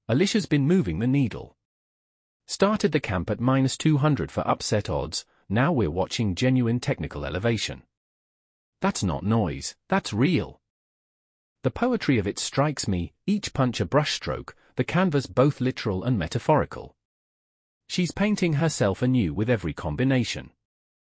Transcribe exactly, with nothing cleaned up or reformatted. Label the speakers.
Speaker 1: Alicia's been moving the needle. Started the camp at minus two hundred for upset odds, now we're watching genuine technical elevation. That's not noise, that's real. The poetry of it strikes me, each punch a brushstroke, the canvas both literal and metaphorical. She's painting herself anew with every combination.